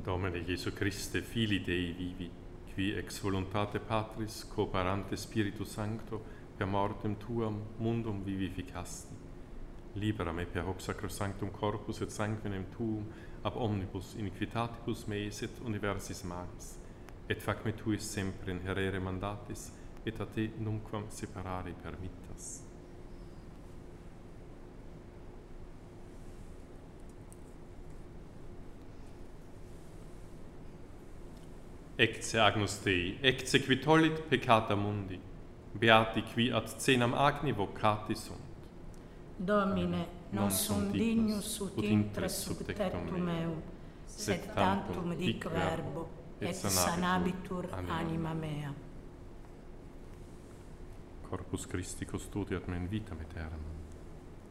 Domine Jesu Christe, Filii Dei vivi, qui ex voluntate Patris, cooperante Spiritu Sancto, per mortem tuam mundum vivificasti. Libera me per hoc sacrosanctum corpus et sanguinem tuum, ab omnibus iniquitatibus meis et universis magis, et fac me tuis sempre inherere mandatis, et a te nunquam separare permittas. Ecce agnus Dei, ecce qui tollit peccata mundi, beati qui ad cenam agni vocati sunt. Domine, non sum dignus ut intres sub tectum meum, sed tantum dic verbo, et sanabitur anima mea. Corpus Christi custodiat me in vitam aeternam.